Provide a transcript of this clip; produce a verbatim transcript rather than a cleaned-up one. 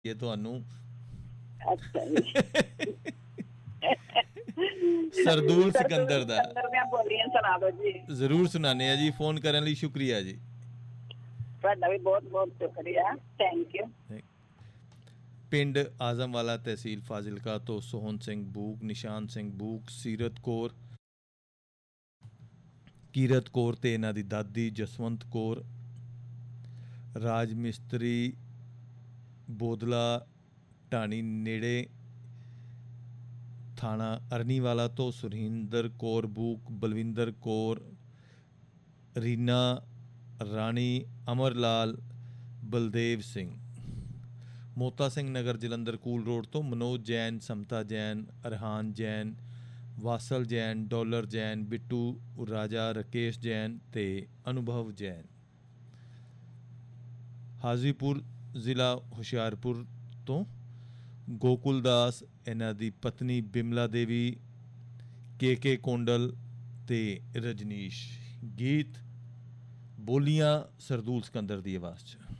ਇਹ ਤੁਹਾਨੂੰ ਅੱਛਾ ਜੀ। ਸਰਦੂਲ ਸਿਕੰਦਰ ਦਾ ਸਿਕੰਦਰ ਦੀਆਂ ਬੋਲੀਆਂ ਸੁਣਾ ਦਿਓ ਜੀ। ਜ਼ਰੂਰ ਸੁਣਾਉਂਦੇ ਆ ਜੀ। ਫੋਨ ਕਰਨ ਲਈ ਸ਼ੁਕਰੀਆ ਜੀ। ਤੁਹਾਡਾ ਵੀ ਬਹੁਤ ਬਹੁਤ ਸ਼ੁਕਰੀਆ। Thank you. ਪਿੰਡ ਆਜ਼ਮਵਾਲਾ, ਤਹਿਸੀਲ ਫਾਜ਼ਿਲਕਾ ਤੋਂ ਸੋਹਣ ਸਿੰਘ ਬੂਕ, ਨਿਸ਼ਾਨ ਸਿੰਘ ਬੂਕ, ਸੀਰਤ ਕੌਰ, ਕੀਰਤ ਕੌਰ ਤੇ ਇਹਨਾਂ ਦੀ ਦਾਦੀ ਜਸਵੰਤ ਕੌਰ, ਰਾਜ ਮਿਸਤਰੀ ਬੋਦਲਾ ਢਾਣੀ ਨੇੜੇ ਥਾਣਾ ਅਰਨੀਵਾਲਾ ਤੋਂ ਸੁਰਿੰਦਰ ਕੌਰ ਬੂਕ, ਬਲਵਿੰਦਰ ਕੌਰ, ਰੀਨਾ ਰਾਣੀ, ਅਮਰ ਲਾਲ, ਬਲਦੇਵ ਸਿੰਘ, ਮੋਤਾ ਸਿੰਘ ਨਗਰ ਜਲੰਧਰ ਕੂਲ ਰੋਡ ਤੋਂ ਮਨੋਜ ਜੈਨ, ਸਮਤਾ ਜੈਨ, ਅਰਹਾਨ ਜੈਨ, ਵਾਸਲ ਜੈਨ, ਡਾਲਰ ਜੈਨ, ਬਿੱਟੂ ਰਾਜਾ, ਰਕੇਸ਼ ਜੈਨ ਤੇ ਅਨੁਭਵ ਜੈਨ। ਹਾਜ਼ੀਪੁਰ ਜ਼ਿਲ੍ਹਾ ਹੁਸ਼ਿਆਰਪੁਰ ਤੋਂ ਗੋਕੁਲ ਦਾਸ, ਇਹਨਾਂ ਦੀ ਪਤਨੀ ਬਿਮਲਾ ਦੇਵੀ, ਕੇ ਕੇ ਕੋਂਡਲ ਤੇ ਰਜਨੀਸ਼। ਗੀਤ ਬੋਲੀਆਂ ਸਰਦੂਲ ਸਿਕੰਦਰ ਦੀ ਆਵਾਜ਼ 'ਚ।